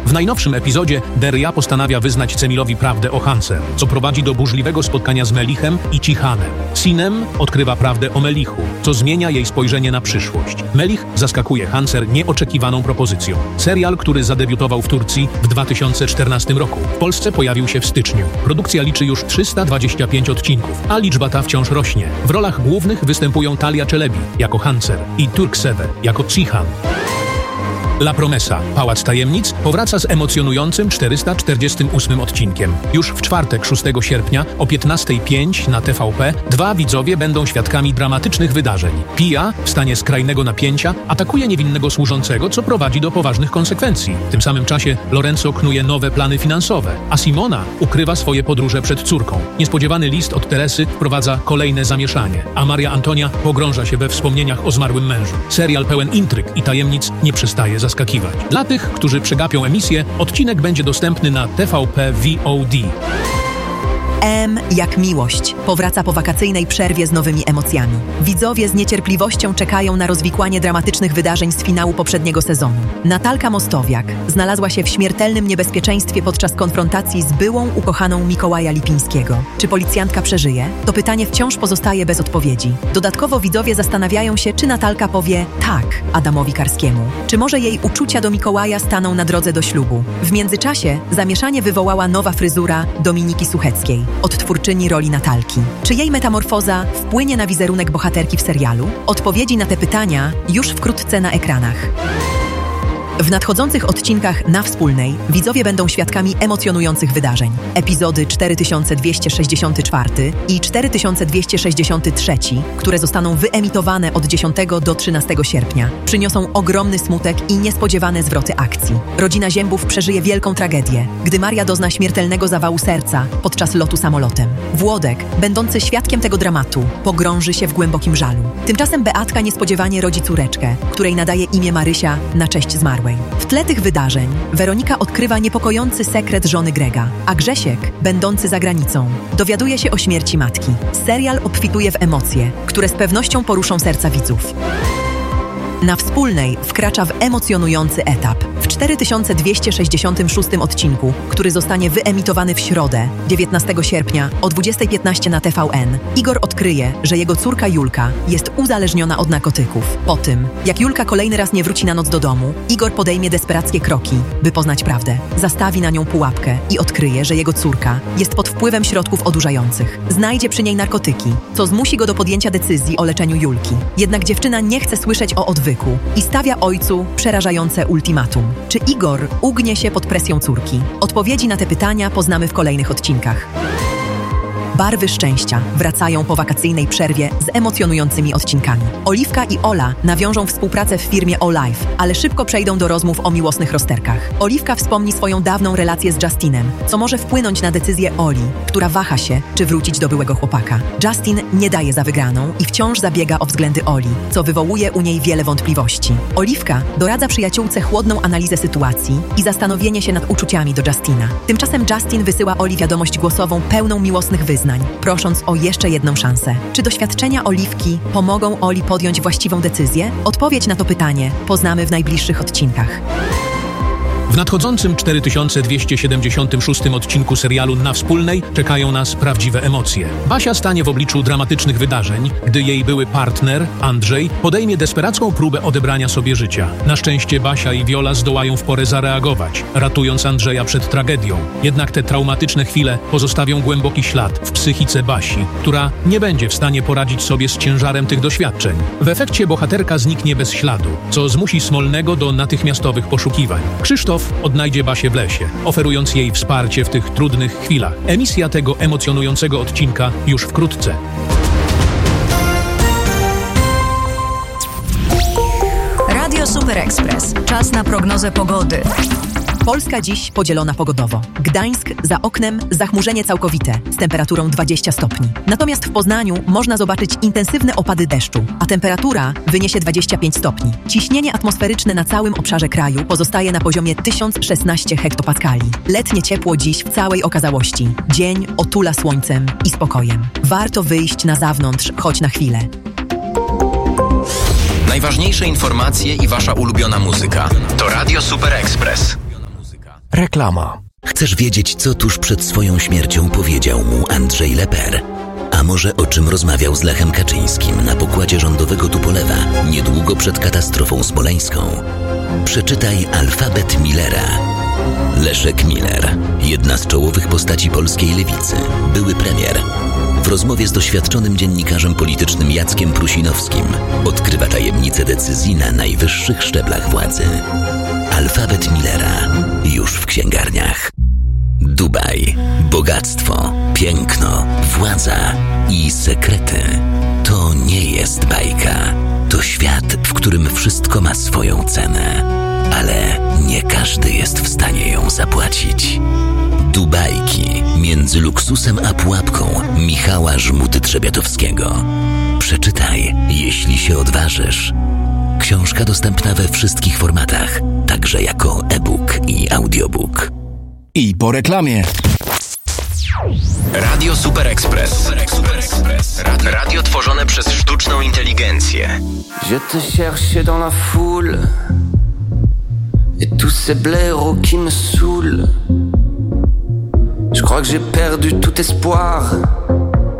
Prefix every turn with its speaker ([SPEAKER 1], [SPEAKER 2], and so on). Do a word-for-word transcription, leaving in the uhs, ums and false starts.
[SPEAKER 1] W najnowszym epizodzie Deria postanawia wyznać Cemilowi prawdę o Hanser, co prowadzi do burzliwego spotkania z Melichem i Cichanem. Sinem odkrywa prawdę o Melichu, co zmienia jej spojrzenie na przyszłość. Melich zaskakuje Hanser nieoczekiwaną propozycją. Serial, który zadebiutował w Turcji w dwa tysiące czternastym roku. W Polsce pojawił się w styczniu. Produkcja liczy już trzysta dwadzieścia pięć odcinków, a liczba ta wciąż rośnie. W rolach głównych występują Talia Czelebi jako Hanser i Turkseve jako Cichan. La Promesa, Pałac Tajemnic, powraca z emocjonującym czterysta czterdziestym ósmym odcinkiem. Już w czwartek, szóstego sierpnia o piętnasta pięć na T V P dwa widzowie będą świadkami dramatycznych wydarzeń. Pia, w stanie skrajnego napięcia, atakuje niewinnego służącego, co prowadzi do poważnych konsekwencji. W tym samym czasie Lorenzo knuje nowe plany finansowe, a Simona ukrywa swoje podróże przed córką. Niespodziewany list od Teresy wprowadza kolejne zamieszanie, a Maria Antonia pogrąża się we wspomnieniach o zmarłym mężu. Serial pełen intryg i tajemnic nie przestaje zaskakiwać. Dla tych, którzy przegapią emisję, odcinek będzie dostępny na T V P V O D.
[SPEAKER 2] M jak miłość powraca po wakacyjnej przerwie z nowymi emocjami. Widzowie z niecierpliwością czekają na rozwikłanie dramatycznych wydarzeń z finału poprzedniego sezonu. Natalka Mostowiak znalazła się w śmiertelnym niebezpieczeństwie podczas konfrontacji z byłą ukochaną Mikołaja Lipińskiego. Czy policjantka przeżyje? To pytanie wciąż pozostaje bez odpowiedzi. Dodatkowo widzowie zastanawiają się, czy Natalka powie tak Adamowi Karskiemu. Czy może jej uczucia do Mikołaja staną na drodze do ślubu? W międzyczasie zamieszanie wywołała nowa fryzura Dominiki Sucheckiej, odtwórczyni roli Natalki. Czy jej metamorfoza wpłynie na wizerunek bohaterki w serialu? Odpowiedzi na te pytania już wkrótce na ekranach. W nadchodzących odcinkach Na Wspólnej widzowie będą świadkami emocjonujących wydarzeń. Epizody cztery tysiące dwieście sześćdziesiąty czwarty i cztery tysiące dwieście sześćdziesiąty trzeci, które zostaną wyemitowane od dziesiątego do trzynastego sierpnia, przyniosą ogromny smutek i niespodziewane zwroty akcji. Rodzina Ziębów przeżyje wielką tragedię, gdy Maria dozna śmiertelnego zawału serca podczas lotu samolotem. Włodek, będący świadkiem tego dramatu, pogrąży się w głębokim żalu. Tymczasem Beatka niespodziewanie rodzi córeczkę, której nadaje imię Marysia na cześć zmarłej. W tle tych wydarzeń Weronika odkrywa niepokojący sekret żony Grega, a Grzesiek, będący za granicą, dowiaduje się o śmierci matki. Serial obfituje w emocje, które z pewnością poruszą serca widzów. Na Wspólnej wkracza w emocjonujący etap. W cztery tysiące dwieście sześćdziesiątym szóstym odcinku, który zostanie wyemitowany w środę, dziewiętnastego sierpnia o dwudziestej piętnaście na T V N, Igor odkryje, że jego córka Julka jest uzależniona od narkotyków. Po tym, jak Julka kolejny raz nie wróci na noc do domu, Igor podejmie desperackie kroki, by poznać prawdę. Zastawi na nią pułapkę i odkryje, że jego córka jest pod wpływem środków odurzających. Znajdzie przy niej narkotyki, co zmusi go do podjęcia decyzji o leczeniu Julki. Jednak dziewczyna nie chce słyszeć o odwyku i stawia ojcu przerażające ultimatum. Czy Igor ugnie się pod presją córki? Odpowiedzi na te pytania poznamy w kolejnych odcinkach. Barwy szczęścia wracają po wakacyjnej przerwie z emocjonującymi odcinkami. Oliwka i Ola nawiążą współpracę w firmie O-Life, ale szybko przejdą do rozmów o miłosnych rozterkach. Oliwka wspomni swoją dawną relację z Justinem, co może wpłynąć na decyzję Oli, która waha się, czy wrócić do byłego chłopaka. Justin nie daje za wygraną i wciąż zabiega o względy Oli, co wywołuje u niej wiele wątpliwości. Oliwka doradza przyjaciółce chłodną analizę sytuacji i zastanowienie się nad uczuciami do Justina. Tymczasem Justin wysyła Oli wiadomość głosową pełną miłosnych wyznań, prosząc o jeszcze jedną szansę. Czy doświadczenia Oliwki pomogą Oli podjąć właściwą decyzję? Odpowiedź na to pytanie poznamy w najbliższych odcinkach.
[SPEAKER 1] W nadchodzącym cztery tysiące dwieście siedemdziesiątym szóstym odcinku serialu Na Wspólnej czekają nas prawdziwe emocje. Basia stanie w obliczu dramatycznych wydarzeń, gdy jej były partner, Andrzej, podejmie desperacką próbę odebrania sobie życia. Na szczęście Basia i Wiola zdołają w porę zareagować, ratując Andrzeja przed tragedią. Jednak te traumatyczne chwile pozostawią głęboki ślad w psychice Basi, która nie będzie w stanie poradzić sobie z ciężarem tych doświadczeń. W efekcie bohaterka zniknie bez śladu, co zmusi Smolnego do natychmiastowych poszukiwań. Krzysztof odnajdzie Basię w lesie, oferując jej wsparcie w tych trudnych chwilach. Emisja tego emocjonującego odcinka już wkrótce.
[SPEAKER 3] Radio Super Express. Czas na prognozę pogody.
[SPEAKER 2] Polska dziś podzielona pogodowo. Gdańsk za oknem zachmurzenie całkowite z temperaturą dwadzieścia stopni. Natomiast w Poznaniu można zobaczyć intensywne opady deszczu, a temperatura wyniesie dwadzieścia pięć stopni. Ciśnienie atmosferyczne na całym obszarze kraju pozostaje na poziomie tysiąc szesnaście hektopaskali. Letnie ciepło dziś w całej okazałości. Dzień otula słońcem i spokojem. Warto wyjść na zewnątrz, choć na chwilę.
[SPEAKER 4] Najważniejsze informacje i wasza ulubiona muzyka to Radio Super Express. Reklama.
[SPEAKER 5] Chcesz wiedzieć, co tuż przed swoją śmiercią powiedział mu Andrzej Leper? A może o czym rozmawiał z Lechem Kaczyńskim na pokładzie rządowego Tupolewa niedługo przed katastrofą smoleńską? Przeczytaj Alfabet Millera. Leszek Miller, jedna z czołowych postaci polskiej lewicy, były premier. W rozmowie z doświadczonym dziennikarzem politycznym Jackiem Prusinowskim odkrywa tajemnice decyzji na najwyższych szczeblach władzy. Alfabet Millera już w księgarniach. Dubaj, bogactwo, piękno, władza i sekrety. To nie jest bajka. To świat, w którym wszystko ma swoją cenę. Ale nie każdy jest w stanie ją zapłacić. Dubajki między luksusem a pułapką Michała Żmuty-Trzebiatowskiego. Przeczytaj, jeśli się odważysz. Książka dostępna we wszystkich formatach, także jako e-book i audiobook.
[SPEAKER 4] I po reklamie.
[SPEAKER 6] Radio Super Express. Super Express. Radio, radio tworzone przez sztuczną inteligencję.
[SPEAKER 7] Je te cherchais dans la foule et tous ces blaireaux qui me saoulent. Je crois que j'ai perdu tout espoir.